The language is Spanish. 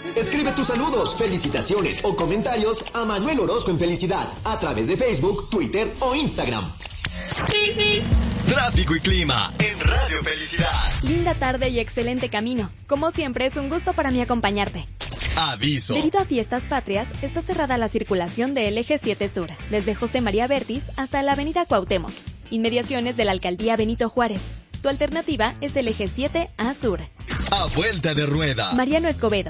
Escribe tus saludos, felicitaciones o comentarios a Manuel Orozco en Felicidad a través de Facebook, Twitter o Instagram. Tráfico y clima en Radio Felicidad. Linda tarde y excelente camino. Como siempre, es un gusto para mí acompañarte. Aviso. Debido a fiestas patrias, está cerrada la circulación del Eje 7 Sur, desde José María Bertis hasta la Avenida Cuauhtémoc, inmediaciones de la Alcaldía Benito Juárez. Tu alternativa es el Eje 7 A Sur. A vuelta de rueda. Mariano Escobedo.